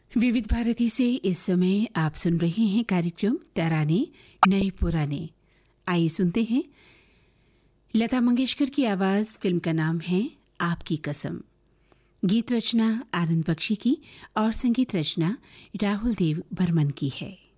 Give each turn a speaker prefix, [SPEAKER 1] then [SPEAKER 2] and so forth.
[SPEAKER 1] विविध भारती से इस समय आप सुन रहे हैं कार्यक्रम तराने नए पुराने। आइए सुनते हैं लता मंगेशकर की आवाज। फिल्म का नाम है आपकी कसम। गीत रचना आनंद बख्शी की और संगीत रचना राहुल देव बर्मन की है।